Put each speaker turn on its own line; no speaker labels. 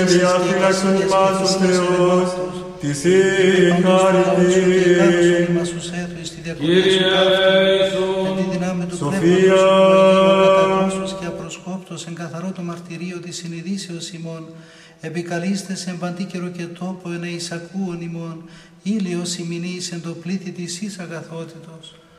διαφύλαξον ημάς ο Θεός, της η χάρητη. Σοφία.
Και απροσκόπτος εν καθαρό το μαρτυρίο της συνειδήσεως ημών, επικαλείστε σε παντή καιρο και τόπο εν εισακούον ημών, ήλιος ημινής εν το πλήθη της εις αγαθότητος.